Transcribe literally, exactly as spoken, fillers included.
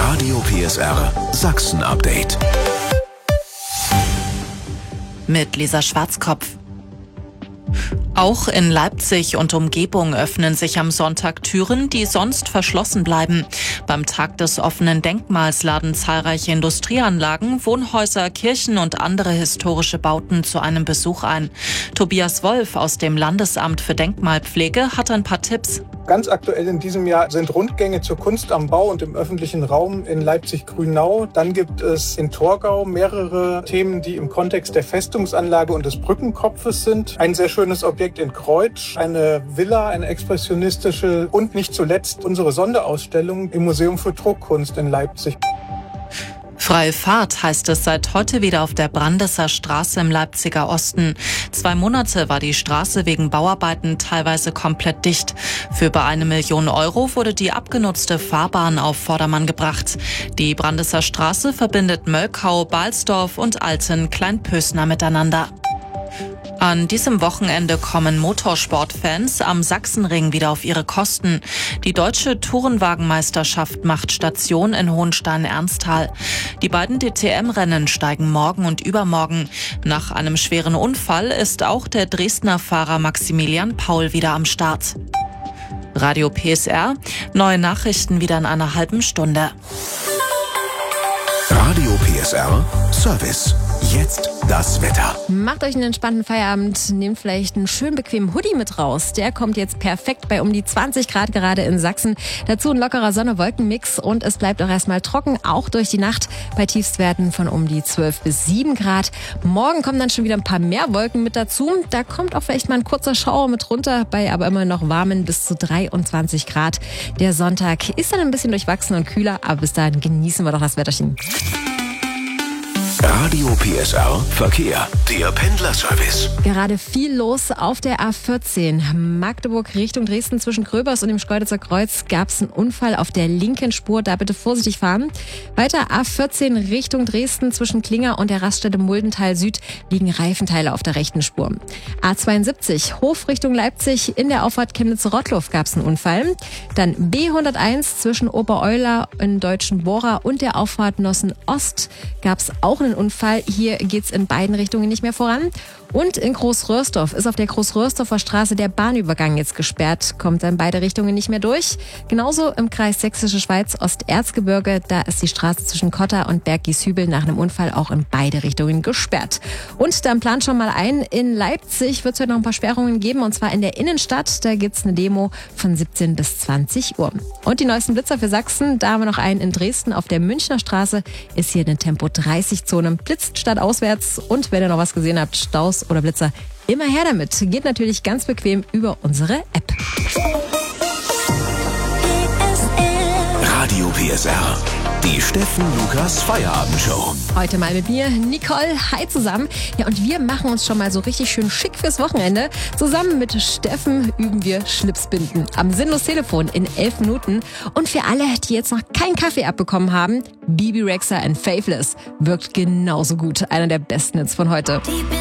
Radio P S R Sachsen-Update. Mit Lisa Schwarzkopf. Auch in Leipzig und Umgebung öffnen sich am Sonntag Türen, die sonst verschlossen bleiben. Beim Tag des offenen Denkmals laden zahlreiche Industrieanlagen, Wohnhäuser, Kirchen und andere historische Bauten zu einem Besuch ein. Tobias Wolf aus dem Landesamt für Denkmalpflege hat ein paar Tipps. Ganz aktuell in diesem Jahr sind Rundgänge zur Kunst am Bau und im öffentlichen Raum in Leipzig-Grünau. Dann gibt es in Torgau mehrere Themen, die im Kontext der Festungsanlage und des Brückenkopfes sind. Ein sehr schönes Objekt in Kreutsch, eine Villa, eine expressionistische und nicht zuletzt unsere Sonderausstellung im Museum für Druckkunst in Leipzig. Freie Fahrt heißt es seit heute wieder auf der Brandesser Straße im Leipziger Osten. Zwei Monate war die Straße wegen Bauarbeiten teilweise komplett dicht. Für über eine Million Euro wurde die abgenutzte Fahrbahn auf Vordermann gebracht. Die Brandesser Straße verbindet Mölkau, Balsdorf und Alten-Kleinpösner miteinander. An diesem Wochenende kommen Motorsportfans am Sachsenring wieder auf ihre Kosten. Die deutsche Tourenwagenmeisterschaft macht Station in Hohenstein-Ernsthal. Die beiden D T M-Rennen steigen morgen und übermorgen. Nach einem schweren Unfall ist auch der Dresdner Fahrer Maximilian Paul wieder am Start. Radio P S R, neue Nachrichten wieder in einer halben Stunde. Radio P S R Service. Jetzt das Wetter. Macht euch einen entspannten Feierabend, nehmt vielleicht einen schön bequemen Hoodie mit raus. Der kommt jetzt perfekt bei um die zwanzig Grad gerade in Sachsen. Dazu ein lockerer Sonne-Wolken-Mix und es bleibt auch erstmal trocken, auch durch die Nacht bei Tiefstwerten von um die zwölf bis sieben Grad. Morgen kommen dann schon wieder ein paar mehr Wolken mit dazu. Da kommt auch vielleicht mal ein kurzer Schauer mit runter, bei aber immer noch warmen bis zu dreiundzwanzig Grad. Der Sonntag ist dann ein bisschen durchwachsen und kühler, aber bis dahin genießen wir doch das Wetterchen. Radio P S R Verkehr, der Pendlerservice. Gerade viel los auf der A vierzehn. Magdeburg Richtung Dresden zwischen Gröbers und dem Schkeuditzer Kreuz gab es einen Unfall auf der linken Spur. Da bitte vorsichtig fahren. Weiter A vierzehn Richtung Dresden zwischen Klinger und der Raststätte Muldental Süd liegen Reifenteile auf der rechten Spur. A zweiundsiebzig Hof Richtung Leipzig in der Auffahrt Chemnitz-Rottloff gab es einen Unfall. Dann B hunderteins zwischen Obereuler in Deutschen Bohrer und der Auffahrt Nossen Ost gab es auch einen Unfall. Hier geht's in beiden Richtungen nicht mehr voran. Und in Großröhrsdorf ist auf der Großröhrsdorfer Straße der Bahnübergang jetzt gesperrt. Kommt in beide Richtungen nicht mehr durch. Genauso im Kreis Sächsische Schweiz Osterzgebirge. Da ist die Straße zwischen Kotter und Berg-Gieshübel nach einem Unfall auch in beide Richtungen gesperrt. Und dann plant schon mal ein, in Leipzig wird es heute noch ein paar Sperrungen geben. Und zwar in der Innenstadt. Da gibt's eine Demo von siebzehn bis zwanzig Uhr. Und die neuesten Blitzer für Sachsen. Da haben wir noch einen in Dresden auf der Münchner Straße. Ist hier eine Tempo dreißig Zone. Blitzt stadtauswärts. Und wenn ihr noch was gesehen habt, Staus oder Blitzer, immer her damit. Geht natürlich ganz bequem über unsere App. Radio P S R, die Steffen Lukas Feierabendshow. Heute mal mit mir, Nicole. Hi zusammen. Ja, und wir machen uns schon mal so richtig schön schick fürs Wochenende. Zusammen mit Steffen üben wir Schlipsbinden am Sinnlos Telefon in elf Minuten. Und für alle, die jetzt noch keinen Kaffee abbekommen haben, Bibi Rexha and Faithless wirkt genauso gut. Einer der besten Hits von heute.